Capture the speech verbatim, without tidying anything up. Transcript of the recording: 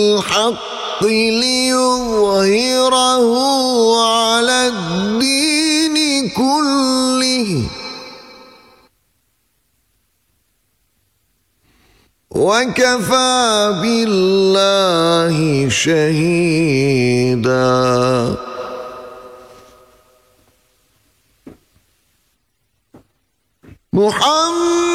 الحق ليظهره على الدين كله وكفى بالله شهيدا. محمد